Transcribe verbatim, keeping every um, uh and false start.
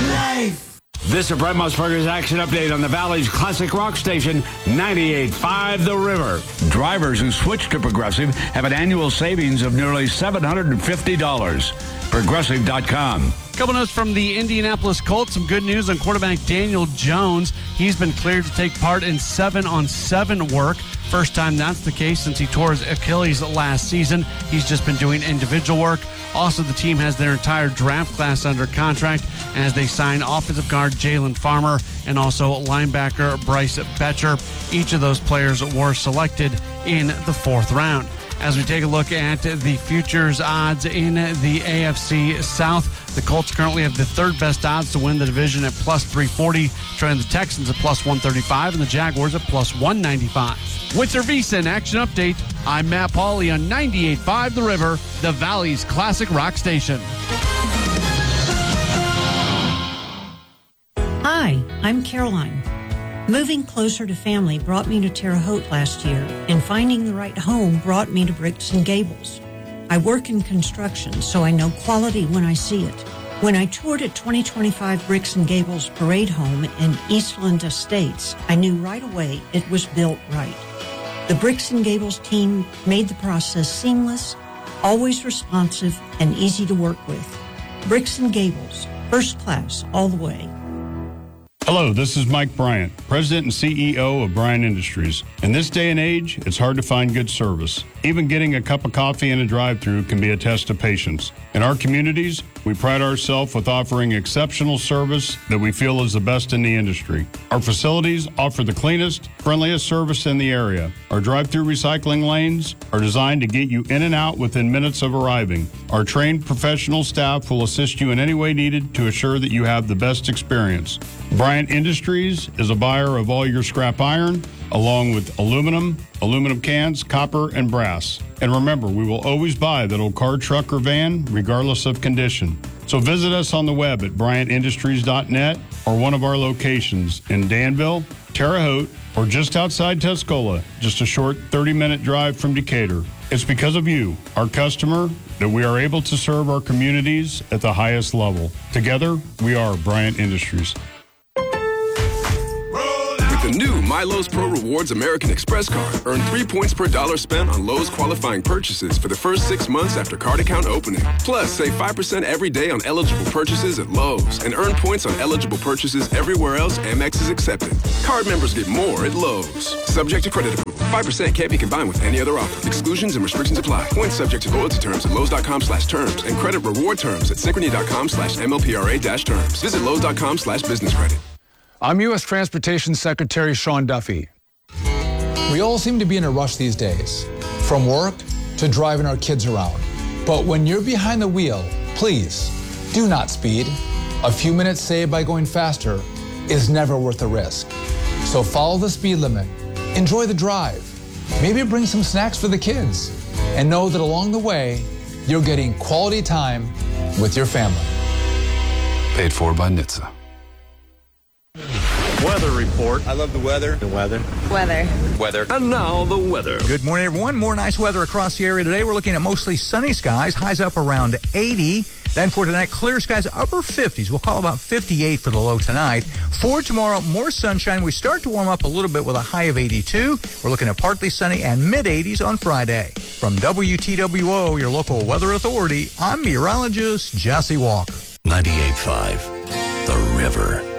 life. This is Brett Musburger's Action Update on the Valley's classic rock station, ninety-eight point five The River. Drivers who switch to Progressive have an annual savings of nearly seven hundred fifty dollars. Progressive dot com. Couple notes from the Indianapolis Colts. Some good news on quarterback Daniel Jones. He's been cleared to take part in seven on seven work. First time that's the case since he tore his Achilles last season. He's just been doing individual work. Also, the team has their entire draft class under contract as they sign offensive guard Jalen Farmer and also linebacker Bryce Betcher. Each of those players were selected in the fourth round. As we take a look at the futures odds in the A F C South, the Colts currently have the third best odds to win the division at plus three forty, trailing the Texans at plus one thirty-five and the Jaguars at plus one ninety-five. With your VSiN Action Update, I'm Matt Pauley on ninety-eight point five The River, the Valley's classic rock station. Hi, I'm Caroline. Moving closer to family brought me to Terre Haute last year, and finding the right home brought me to Bricks and Gables. I work in construction, so I know quality when I see it. When I toured at twenty twenty-five Bricks and Gables Parade Home in Eastland Estates, I knew right away it was built right. The Bricks and Gables team made the process seamless, always responsive, and easy to work with. Bricks and Gables, first class all the way. Hello, this is Mike Bryant, President and C E O of Bryant Industries. In this day and age, it's hard to find good service. Even getting a cup of coffee in a drive-thru can be a test of patience. In our communities, we pride ourselves with offering exceptional service that we feel is the best in the industry. Our facilities offer the cleanest, friendliest service in the area. Our drive-thru recycling lanes are designed to get you in and out within minutes of arriving. Our trained professional staff will assist you in any way needed to assure that you have the best experience. Bryant Industries is a buyer of all your scrap iron, along with aluminum, aluminum cans, copper, and brass. And remember, we will always buy that old car, truck, or van, regardless of condition. So visit us on the web at bryant industries dot net or one of our locations in Danville, Terre Haute, or just outside Tuscola, just a short thirty-minute drive from Decatur. It's because of you, our customer, that we are able to serve our communities at the highest level. Together, we are Bryant Industries. The new My Lowe's Pro Rewards American Express card. Earn three points per dollar spent on Lowe's qualifying purchases for the first six months after card account opening. Plus, save five percent every day on eligible purchases at Lowe's and earn points on eligible purchases everywhere else Amex is accepted. Card members get more at Lowe's. Subject to credit approval. five percent can't be combined with any other offer. Exclusions and restrictions apply. Points subject to loyalty terms at Lowe's.com slash terms and credit reward terms at Synchrony.com slash MLPRA dash terms. Visit Lowe's.com slash business credit. I'm U S Transportation Secretary Sean Duffy. We all seem to be in a rush these days, from work to driving our kids around. But when you're behind the wheel, please do not speed. A few minutes saved by going faster is never worth the risk. So follow the speed limit, enjoy the drive, maybe bring some snacks for the kids, and know that along the way, you're getting quality time with your family. Paid for by N H T S A. Weather report. I love the weather. The weather. Weather. Weather. And now the weather. Good morning, everyone. More nice weather across the area today. We're looking at mostly sunny skies. Highs up around eighty. Then for tonight, clear skies, upper fifties. We'll call about fifty-eight for the low tonight. For tomorrow, more sunshine. We start to warm up a little bit with a high of eighty-two. We're looking at partly sunny and mid-eighties on Friday. From W T W O, your local weather authority, I'm meteorologist Jesse Walker. ninety-eight point five The River.